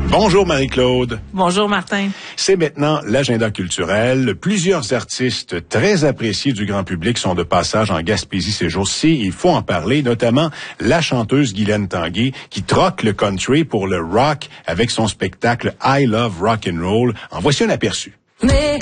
Bonjour Marie-Claude. Bonjour Martin. C'est maintenant l'agenda culturel. Plusieurs artistes très appréciés du grand public sont de passage en Gaspésie ces jours-ci. Il faut en parler, notamment la chanteuse Guylaine Tanguay qui troque le country pour le rock avec son spectacle I Love Rock and Roll. En voici un aperçu.